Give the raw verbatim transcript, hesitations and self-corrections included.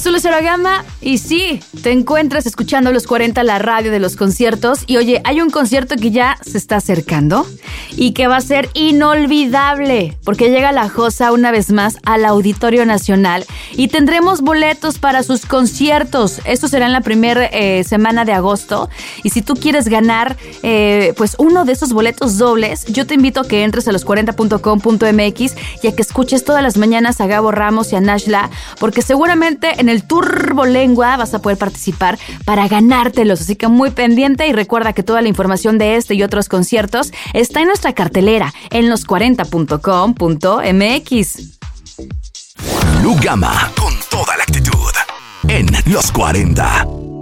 Zulu Zero Gama, y sí, te encuentras escuchando Los cuarenta, la radio de los conciertos. Y oye, hay un concierto que ya se está acercando y que va a ser inolvidable, porque llega La Josa una vez más al Auditorio Nacional y tendremos boletos para sus conciertos. Esto será en la primera eh, semana de agosto. Y si tú quieres ganar eh, pues uno de esos boletos dobles, yo te invito a que entres a los cuarenta punto com punto m x y a que escuches todas las mañanas a Gabo Ramos y a Nashla, porque seguramente en el Turbo Lengua vas a poder participar para ganártelos. Así que muy pendiente, y recuerda que toda la información de este y otros conciertos está en nuestra cartelera en los cuarenta punto com punto m x. Lu Gama, con toda la actitud en Los cuarenta.